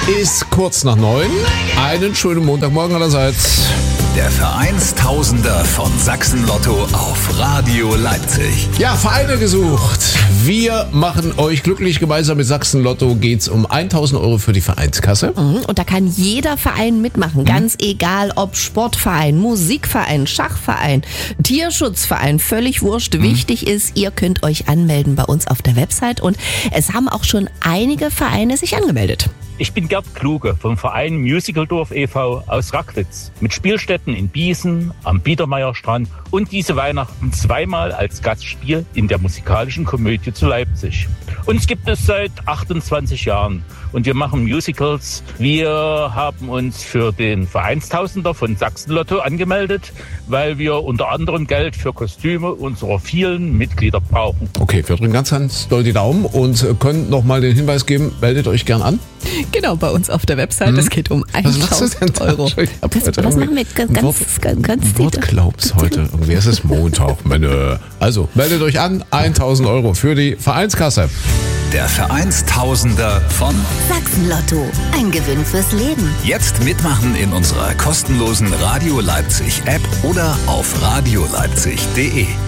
ist kurz nach 9. Einen schönen Montagmorgen allerseits. Der Vereinstausender von Sachsen-Lotto auf Radio Leipzig. Ja, Vereine gesucht. Wir machen euch glücklich. Gemeinsam mit Sachsen-Lotto geht's um 1.000 Euro für die Vereinskasse. Und da kann jeder Verein mitmachen. Ganz egal, ob Sportverein, Musikverein, Schachverein, Tierschutzverein, völlig wurscht. Wichtig ist, ihr könnt euch anmelden bei uns auf der Website. Und es haben auch schon einige Vereine sich angemeldet. Ich bin Gerd Kluge vom Verein Musicaldorf e.V. aus Rackwitz mit Spielstätten in Biesen, am Biedermeierstrand und diese Weihnachten zweimal als Gastspiel in der musikalischen Komödie zu Leipzig. Uns gibt es seit 28 Jahren und wir machen Musicals. Wir haben uns für den Vereinstausender von Sachsen-Lotto angemeldet, weil wir unter anderem Geld für Kostüme unserer vielen Mitglieder brauchen. Okay, wir drücken ganz doll die Daumen und können nochmal den Hinweis geben, meldet euch gern an. Genau, bei uns auf der Website. Es geht um 1.000 Euro. Das machen wir ganz Wortklaubs heute. Irgendwie ist es Montag. Also, meldet euch an. 1.000 Euro für die Vereinskasse. Der Vereinstausender von Sachsen-Lotto. Ein Gewinn fürs Leben. Jetzt mitmachen in unserer kostenlosen Radio Leipzig App oder auf radioleipzig.de.